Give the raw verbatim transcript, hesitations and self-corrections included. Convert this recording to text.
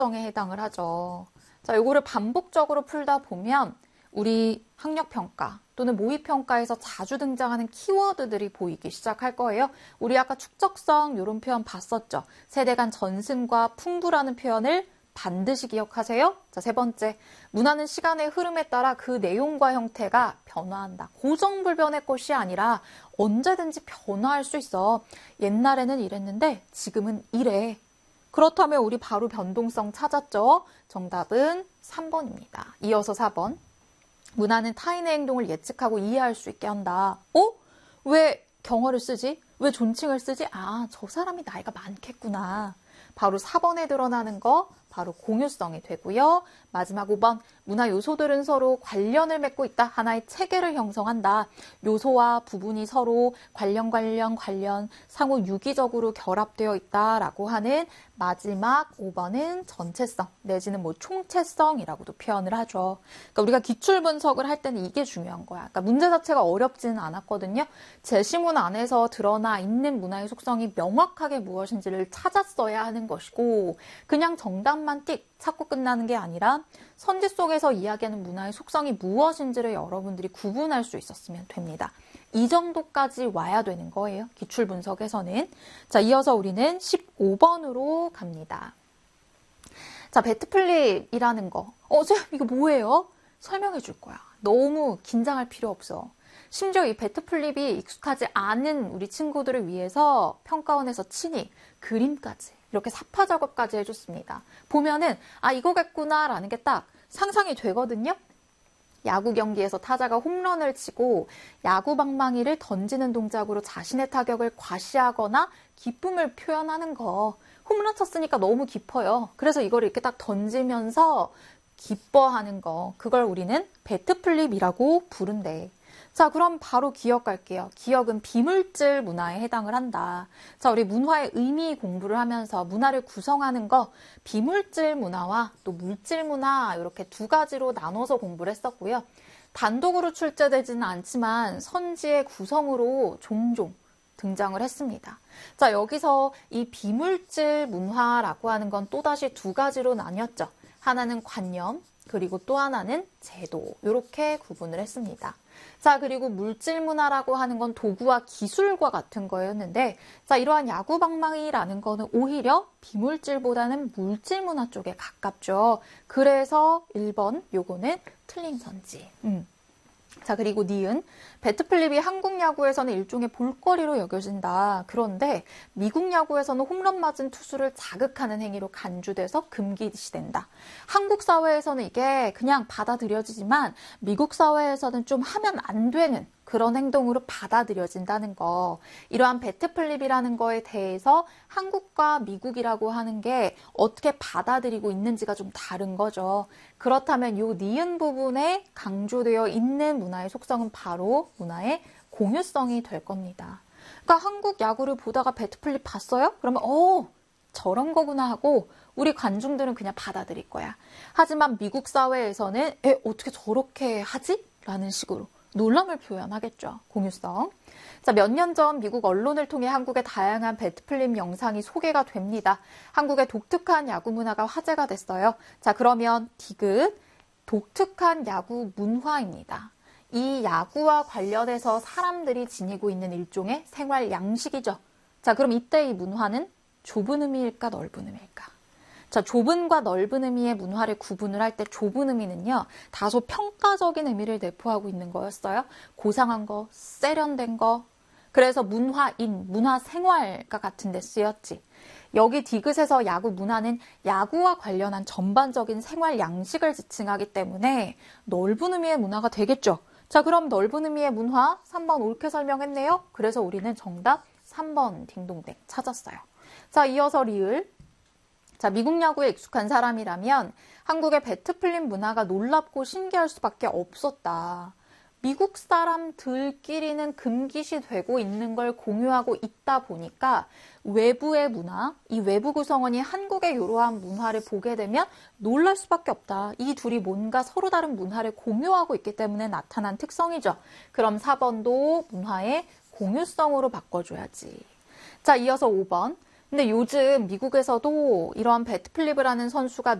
공유성에 해당을 하죠. 자, 요거를 반복적으로 풀다 보면 우리 학력평가 또는 모의평가에서 자주 등장하는 키워드들이 보이기 시작할 거예요. 우리 아까 축적성 이런 표현 봤었죠. 세대 간 전승과 풍부라는 표현을 반드시 기억하세요. 자, 세 번째, 문화는 시간의 흐름에 따라 그 내용과 형태가 변화한다. 고정불변의 것이 아니라 언제든지 변화할 수 있어. 옛날에는 이랬는데 지금은 이래. 그렇다면 우리 바로 변동성 찾았죠? 정답은 삼 번입니다. 이어서 사 번. 문화는 타인의 행동을 예측하고 이해할 수 있게 한다. 어? 왜 경어를 쓰지? 왜 존칭을 쓰지? 아, 저 사람이 나이가 많겠구나. 바로 사 번에 드러나는 거 바로 공유성이 되고요. 마지막 오 번, 문화 요소들은 서로 관련을 맺고 있다. 하나의 체계를 형성한다. 요소와 부분이 서로 관련 관련 관련 상호 유기적으로 결합되어 있다라고 하는 마지막 오 번은 전체성 내지는 뭐 총체성이라고도 표현을 하죠. 그러니까 우리가 기출 분석을 할 때는 이게 중요한 거야. 그러니까 문제 자체가 어렵지는 않았거든요. 제시문 안에서 드러나 있는 문화의 속성이 명확하게 무엇인지를 찾았어야 하는 것이고 그냥 정답만 띡 찾고 끝나는 게 아니라 선지 속에서 이야기하는 문화의 속성이 무엇인지를 여러분들이 구분할 수 있었으면 됩니다. 이 정도까지 와야 되는 거예요. 기출 분석에서는. 자, 이어서 우리는 십오 번으로 갑니다. 자, 배트플립이라는 거. 어, 쌤, 이거 뭐예요? 설명해 줄 거야. 너무 긴장할 필요 없어. 심지어 이 배트플립이 익숙하지 않은 우리 친구들을 위해서 평가원에서 친히 그림까지 이렇게 사파 작업까지 해줬습니다. 보면은 아 이거겠구나 라는 게 딱 상상이 되거든요. 야구 경기에서 타자가 홈런을 치고 야구 방망이를 던지는 동작으로 자신의 타격을 과시하거나 기쁨을 표현하는 거. 홈런 쳤으니까 너무 기뻐요. 그래서 이걸 이렇게 딱 던지면서 기뻐하는 거. 그걸 우리는 배트플립이라고 부른대. 자, 그럼 바로 기억 갈게요. 기억은 비물질 문화에 해당을 한다. 자, 우리 문화의 의미 공부를 하면서 문화를 구성하는 거 비물질 문화와 또 물질 문화 이렇게 두 가지로 나눠서 공부를 했었고요. 단독으로 출제되지는 않지만 선지의 구성으로 종종 등장을 했습니다. 자, 여기서 이 비물질 문화라고 하는 건 또다시 두 가지로 나뉘었죠. 하나는 관념, 그리고 또 하나는 제도 이렇게 구분을 했습니다. 자, 그리고 물질 문화라고 하는 건 도구와 기술과 같은 거였는데 자, 이러한 야구 방망이라는 거는 오히려 비물질보다는 물질 문화 쪽에 가깝죠. 그래서 일 번 요거는 틀린 선지. 음. 자, 그리고 니은. 배트플립이 한국 야구에서는 일종의 볼거리로 여겨진다. 그런데 미국 야구에서는 홈런 맞은 투수를 자극하는 행위로 간주돼서 금기시된다. 한국 사회에서는 이게 그냥 받아들여지지만 미국 사회에서는 좀 하면 안 되는 그런 행동으로 받아들여진다는 거. 이러한 배트플립이라는 거에 대해서 한국과 미국이라고 하는 게 어떻게 받아들이고 있는지가 좀 다른 거죠. 그렇다면 이 니은 부분에 강조되어 있는 문화의 속성은 바로 문화의 공유성이 될 겁니다. 그러니까 한국 야구를 보다가 배트플립 봤어요? 그러면 어 저런 거구나 하고 우리 관중들은 그냥 받아들일 거야. 하지만 미국 사회에서는 에 어떻게 저렇게 하지? 라는 식으로 놀람을 표현하겠죠. 공유성. 자, 몇 년 전 미국 언론을 통해 한국의 다양한 배트플립 영상이 소개가 됩니다. 한국의 독특한 야구 문화가 화제가 됐어요. 자, 그러면 디귿, 독특한 야구 문화입니다. 이 야구와 관련해서 사람들이 지니고 있는 일종의 생활 양식이죠. 자, 그럼 이때 이 문화는 좁은 의미일까 넓은 의미일까? 자, 좁은과 넓은 의미의 문화를 구분을 할 때 좁은 의미는요, 다소 평가적인 의미를 내포하고 있는 거였어요. 고상한 거, 세련된 거. 그래서 문화인, 문화생활과 같은 데 쓰였지. 여기 디귿에서 야구 문화는 야구와 관련한 전반적인 생활 양식을 지칭하기 때문에 넓은 의미의 문화가 되겠죠. 자, 그럼 넓은 의미의 문화 삼 번 옳게 설명했네요. 그래서 우리는 정답 삼 번 딩동댕 찾았어요. 자, 이어서 리을. 자, 미국 야구에 익숙한 사람이라면 한국의 배트플립 문화가 놀랍고 신기할 수밖에 없었다. 미국 사람들끼리는 금기시 되고 있는 걸 공유하고 있다 보니까 외부의 문화, 이 외부 구성원이 한국의 이러한 문화를 보게 되면 놀랄 수밖에 없다. 이 둘이 뭔가 서로 다른 문화를 공유하고 있기 때문에 나타난 특성이죠. 그럼 사 번도 문화의 공유성으로 바꿔줘야지. 자, 이어서 오 번. 근데 요즘 미국에서도 이러한 배트 플립을 하는 선수가